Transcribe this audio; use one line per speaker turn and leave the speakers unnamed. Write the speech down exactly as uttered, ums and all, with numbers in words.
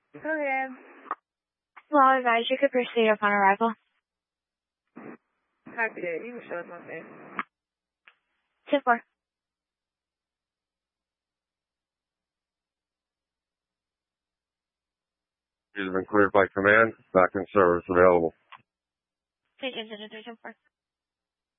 Go ahead.
Well, advise you could proceed upon arrival.
Copy that. You can show us my face.
ten four.
You've been cleared by command. Back in service available.
Take into the three ten four.